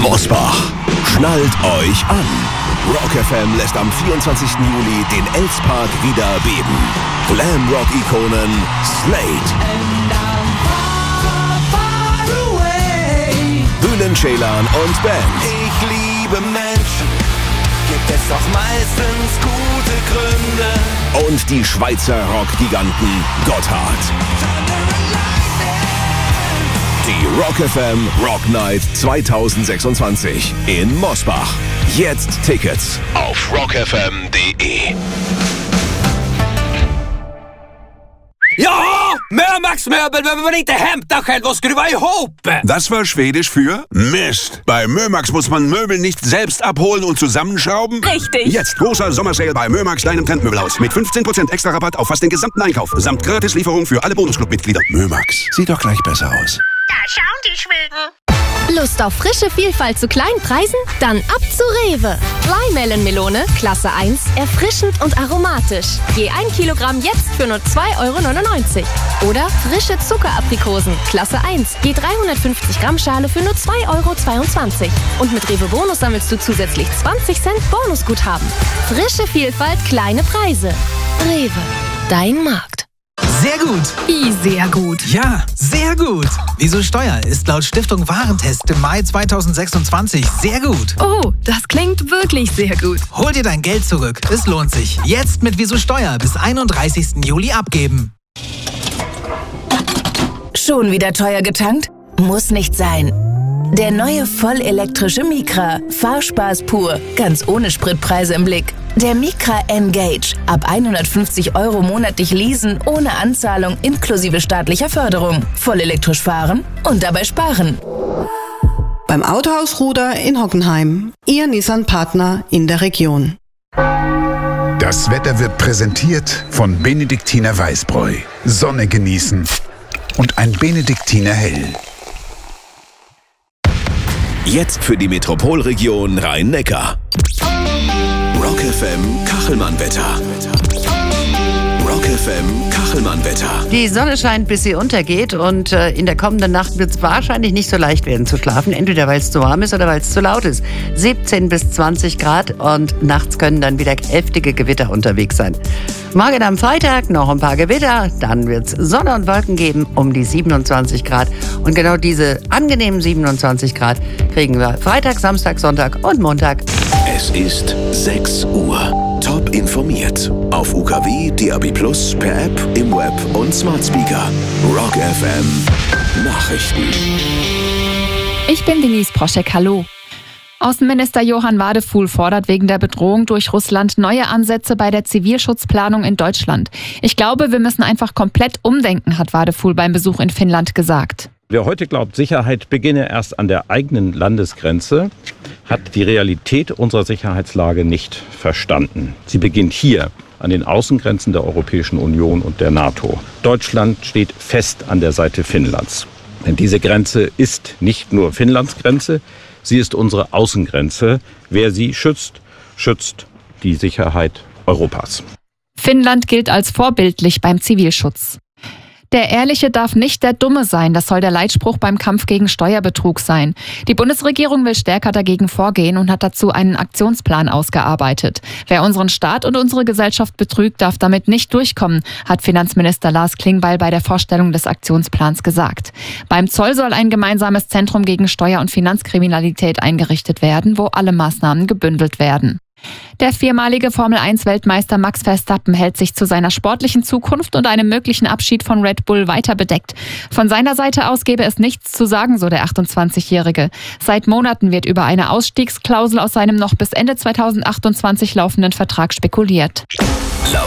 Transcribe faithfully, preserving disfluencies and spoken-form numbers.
Mosbach. Schnallt euch an. Rock F M lässt am vierundzwanzigsten Juli den Elspark wieder beben. Glam-Rock-Ikonen Slade, Bühnen-Ceylan und Band. Ich liebe Menschen, gibt es doch meistens gute Gründe. Und die Schweizer Rock-Giganten Gotthard. Die Rock F M Rock Night zweitausendsechsundzwanzig in Mosbach. Jetzt Tickets auf rock f m punkt d e. Ja, Mömax-Möbel, wenn man inte hämta själv och skruva ihop. Das war Schwedisch für Mist. Bei Mömax muss man Möbel nicht selbst abholen und zusammenschrauben. Richtig. Jetzt großer Sommersale bei Mömax, deinem Trendmöbelhaus. Mit fünfzehn Prozent extra Rabatt auf fast den gesamten Einkauf. Samt Gratislieferung für alle Bonusclub-Mitglieder. Mömax, sieht doch gleich besser aus. Da schauen die Schweden. Lust auf frische Vielfalt zu kleinen Preisen? Dann ab zu Rewe. Flymelon-Melone, Klasse eins, erfrischend und aromatisch. Je ein Kilogramm jetzt für nur zwei Euro neunundneunzig. Oder frische Zuckeraprikosen, Klasse eins, je dreihundertfünfzig Gramm Schale für nur zwei Euro zweiundzwanzig. Und mit Rewe Bonus sammelst du zusätzlich zwanzig Cent Bonusguthaben. Frische Vielfalt, kleine Preise. Rewe, dein Markt. Sehr gut. Wie sehr gut? Ja, sehr gut. Wieso Steuer ist laut Stiftung Warentest im Mai zweitausendsechsundzwanzig sehr gut. Oh, das klingt wirklich sehr gut. Hol dir dein Geld zurück. Es lohnt sich. Jetzt mit Wieso Steuer bis einunddreißigsten Juli abgeben. Schon wieder teuer getankt? Muss nicht sein. Der neue vollelektrische Micra. Fahrspaß pur. Ganz ohne Spritpreise im Blick. Der Micra Engage. Ab hundertfünfzig Euro monatlich leasen, ohne Anzahlung, inklusive staatlicher Förderung. Voll elektrisch fahren und dabei sparen. Beim Autohaus Ruder in Hockenheim. Ihr Nissan-Partner in der Region. Das Wetter wird präsentiert von Benediktiner Weißbräu. Sonne genießen und ein Benediktiner Hell. Jetzt für die Metropolregion Rhein-Neckar. Rock F M Kachelmann-Wetter. Rock F M Kachelmann-Wetter. Die Sonne scheint, bis sie untergeht und äh, in der kommenden Nacht wird es wahrscheinlich nicht so leicht werden zu schlafen. Entweder weil es zu warm ist oder weil es zu laut ist. siebzehn bis zwanzig Grad und nachts können dann wieder heftige Gewitter unterwegs sein. Morgen am Freitag noch ein paar Gewitter, dann wird es Sonne und Wolken geben um die siebenundzwanzig Grad. Und genau diese angenehmen siebenundzwanzig Grad kriegen wir Freitag, Samstag, Sonntag und Montag. Es ist sechs Uhr. Top informiert. Auf U K W, D A B plus, per App, im Web und Smart Speaker. Rock F M Nachrichten. Ich bin Denise Proschek, hallo. Außenminister Johann Wadefuhl fordert wegen der Bedrohung durch Russland neue Ansätze bei der Zivilschutzplanung in Deutschland. Ich glaube, wir müssen einfach komplett umdenken, hat Wadefuhl beim Besuch in Finnland gesagt. Wer heute glaubt, Sicherheit beginne erst an der eigenen Landesgrenze, hat die Realität unserer Sicherheitslage nicht verstanden. Sie beginnt hier, an den Außengrenzen der Europäischen Union und der NATO. Deutschland steht fest an der Seite Finnlands. Denn diese Grenze ist nicht nur Finnlands Grenze, sie ist unsere Außengrenze. Wer sie schützt, schützt die Sicherheit Europas. Finnland gilt als vorbildlich beim Zivilschutz. Der Ehrliche darf nicht der Dumme sein, das soll der Leitspruch beim Kampf gegen Steuerbetrug sein. Die Bundesregierung will stärker dagegen vorgehen und hat dazu einen Aktionsplan ausgearbeitet. Wer unseren Staat und unsere Gesellschaft betrügt, darf damit nicht durchkommen, hat Finanzminister Lars Klingbeil bei der Vorstellung des Aktionsplans gesagt. Beim Zoll soll ein gemeinsames Zentrum gegen Steuer- und Finanzkriminalität eingerichtet werden, wo alle Maßnahmen gebündelt werden. Der viermalige Formel eins Weltmeister Max Verstappen hält sich zu seiner sportlichen Zukunft und einem möglichen Abschied von Red Bull weiter bedeckt. Von seiner Seite aus gäbe es nichts zu sagen, so der achtundzwanzigjährige. Seit Monaten wird über eine Ausstiegsklausel aus seinem noch bis Ende zweitausendachtundzwanzig laufenden Vertrag spekuliert. Laut